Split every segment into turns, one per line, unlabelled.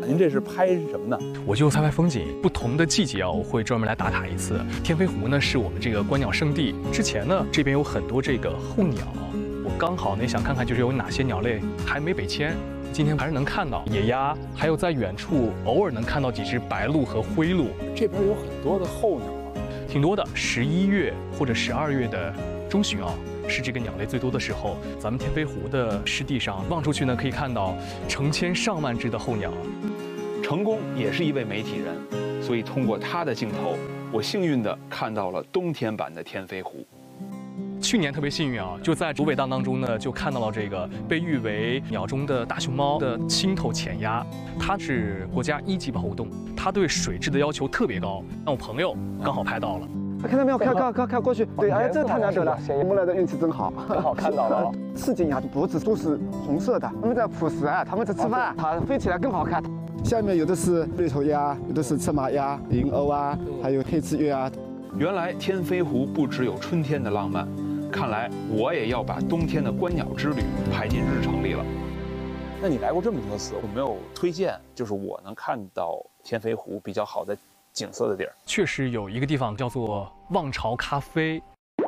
您这是拍什么呢？
我就拍风景。不同的季节啊，我会专门来打卡一次。天飞湖呢是我们这个观鸟圣地。之前呢，这边有很多这个候鸟，我刚好呢想看看就是有哪些鸟类还没北迁。今天还是能看到野鸭，还有在远处偶尔能看到几只白鹭和灰鹭。
这边有很多的候鸟啊，
挺多的。11月或者12月的中旬啊，是这个鸟类最多的时候。咱们天飞湖的湿地上望出去呢，可以看到成千上万只的候鸟。
成功也是一位媒体人，所以通过他的镜头，我幸运地看到了冬天版的天飞湖。
去年特别幸运啊，就在竹北档当中呢，就看到了这个被誉为鸟中的大熊猫的青头浅鸭，它是国家1级保护动物，它对水质的要求特别高。那我朋友刚好拍到了，
看到没有？看过去，对，哎，这个太难得了，我们来的运气真好，
刚好看到了。
赤颈鸭脖子都是红色的，它们在捕食，它们在吃饭，它飞起来更好看。下面有的是绿头鸭，有的是赤马鸭、银鸥啊，还有黑翅鸢啊。
原来天飞湖不只有春天的浪漫。看来我也要把冬天的观鸟之旅拍进日程里了。那你来过这么多次，有没有推荐就是我能看到天飞湖比较好的景色的地儿？
确实有一个地方叫做望潮咖啡。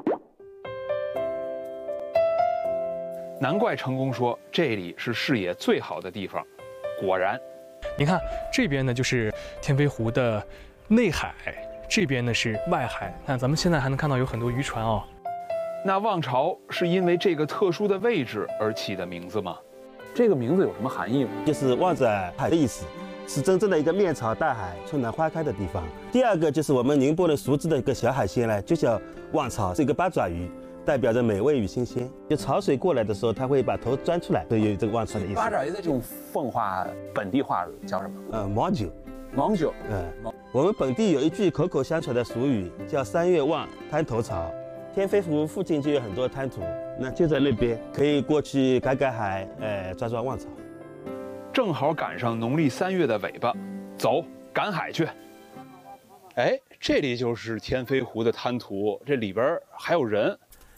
难怪成功说这里是视野最好的地方。果然，
你看这边呢就是天飞湖的内海，这边呢是外海。看咱们现在还能看到有很多渔船哦。
那望潮是因为这个特殊的位置而起的名字吗？这个名字有什么含义吗？
就是望着海的意思，是真正的一个面朝大海、春暖花开的地方。第二个就是我们宁波人熟知的一个小海鲜呢，就叫望潮，是一个八爪鱼，代表着美味与新鲜。就潮水过来的时候，它会把头钻出来，所以有这个望潮的意思。
八爪鱼的这种奉化本地话叫什么？
毛酒。
毛酒。
我们本地有一句口口相传的俗语，叫3月望，滩头潮。天飞湖附近就有很多滩涂，那就在那边，可以过去赶海，抓望潮。
正好赶上农历3月的尾巴，走，赶海去。哎，这里就是天飞湖的滩涂，这里边还有人。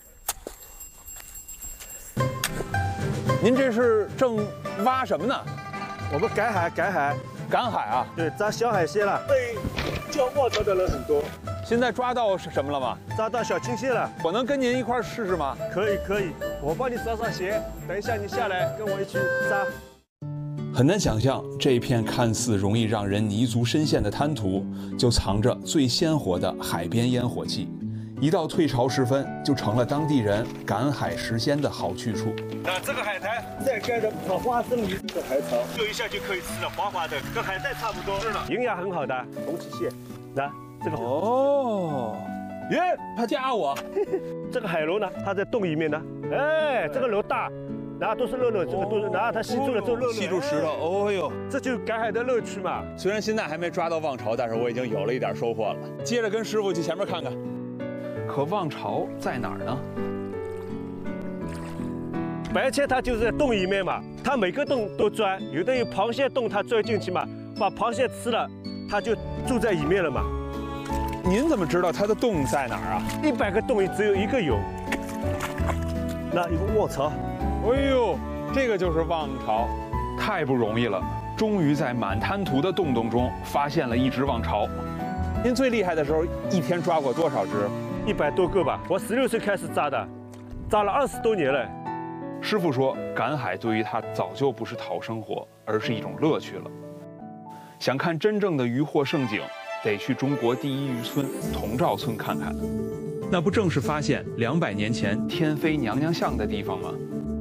您这是正挖什么呢？
我们赶海
赶海啊？
对，抓小海鲜了。被叫望潮的人很多。
现在抓到什么了吗？
抓到小青蟹了。
我能跟您一块试试吗？
可以，我帮你抓上鞋，等一下你下来跟我一起抓。
很难想象，这片看似容易让人泥足深陷的滩涂，就藏着最鲜活的海边烟火气。一到退潮时分，就成了当地人赶海食鲜的好去处。
那这个海苔再盖着草花生米的海草，做一下就可以吃了，滑滑的，跟海带差不多。是的，营养很好的红旗蟹。那这个
哦，耶，他夹我。
这个海螺呢，它在洞里面呢。哎，这个螺大，然后都是肉，这个都是，然后它吸住了这肉，
吸住石头。哦呦，
这就是赶海的乐趣嘛。
虽然现在还没抓到望潮，但是我已经有了一点收获了。接着跟师傅去前面看看。可望潮在哪儿呢？
白切它就是在洞里面嘛，它每个洞都钻，有的有螃蟹洞，它钻进去嘛，把螃蟹吃了，它就住在里面了嘛。
您怎么知道它的洞在哪儿啊
？100个洞里只有1个有。那有个望潮。
哎呦，这个就是望潮，太不容易了，终于在满滩涂的洞洞中发现了一只望潮。您最厉害的时候，一天抓过多少只
？100多个吧。我16岁开始抓的，抓了20多年了。
师傅说，赶海对于他早就不是讨生活，而是一种乐趣了。想看真正的渔获盛景，得去中国第一渔村童肇村看看。那不正是发现200年前天飞娘娘像的地方吗？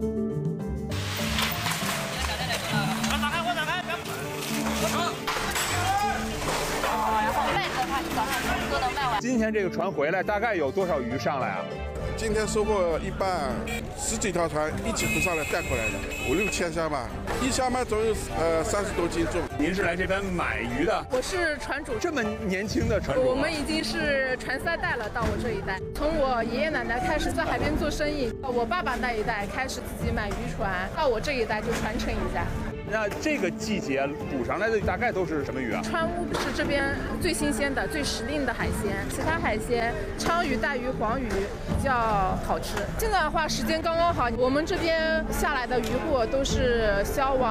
今天这个船回来，大概有多少鱼上来啊？
今天收获一半，10几条船一起浮上来带回来的，5、6千箱吧，一箱嘛总有30多斤重。
您是来这边买鱼的？
我是船主。
这么年轻的船主？
我们已经是传3代了，到我这一代。从我爷爷奶奶开始在海边做生意，我爸爸那一代开始自己买渔船，到我这一代就传承一下。
那这个季节捕上来的大概都是什么鱼啊？川
乌是这边最新鲜的、最时令的海鲜，其他海鲜鲳鱼、带鱼、黄鱼比较好吃。现在的话，时间刚刚好，我们这边下来的渔获都是销往